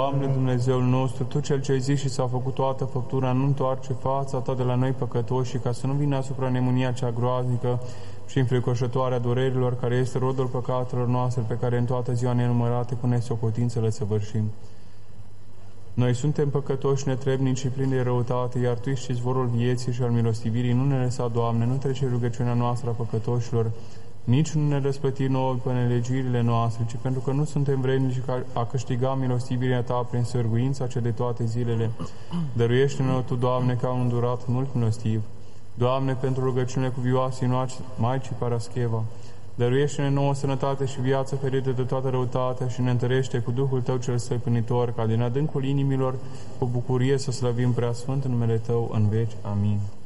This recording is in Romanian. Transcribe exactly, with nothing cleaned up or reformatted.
Doamne, Dumnezeul nostru, Tu cel ce ai zis și s-a făcut toată făptura, nu întoarce fața Ta de la noi păcătoși, ca să nu vină asupra nemunia cea groaznică și înfricoșătoarea durerilor, care este rodul păcatelor noastre, pe care în toată ziua nenumărate cu nesocotință le săvârșim. Noi suntem păcătoși, netrebnici și plini de răutate, iar Tu ești izvorul vieții și al milostivirii. Nu ne lăsa, Doamne, nu trece rugăciunea noastră a păcătoșilor, nici nu ne răsplăti nouă pe nelegiurile noastre, ci pentru că nu suntem vrednici a câștiga milostivirea Ta prin sârguința cea de toate zilele. Dăruiește-ne, Tu, Doamne, ca un îndurat mult milostiv. Doamne, pentru rugăciunile cuvioase Maicii Parascheva, dăruiește-ne nouă sănătate și viață ferită de toată răutatea și ne întărește cu Duhul Tău cel stăpânitor, ca din adâncul inimilor cu bucurie să slăvim preasfânt în numele Tău în veci. Amin.